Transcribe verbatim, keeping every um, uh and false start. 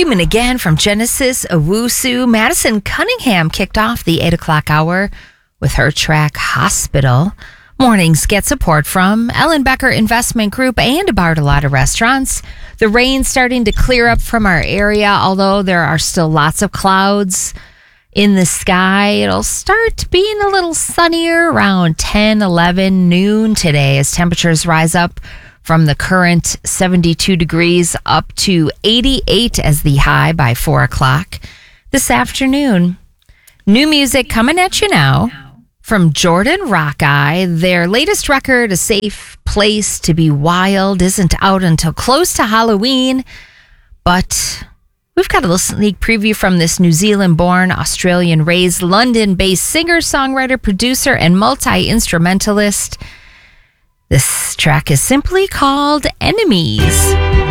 Dreaming Again from Genesis Owusu. Madison Cunningham kicked off the eight o'clock hour with her track Hospital. Mornings get support from Ellen Becker Investment Group and Bartolotta Restaurants. The rain's starting to clear up from our area, although there are still lots of clouds in the sky. It'll start being a little sunnier around ten, eleven, noon today as temperatures rise up from the current seventy-two degrees up to eighty-eight as the high by four o'clock this afternoon. New music coming at you now from Jordan Rockeye. Their latest record, A Safe Place to Be Wild, isn't out until close to Halloween, but we've got a little sneak preview from this New Zealand-born, Australian-raised, London-based singer, songwriter, producer, and multi-instrumentalist. This track is simply called Enemies.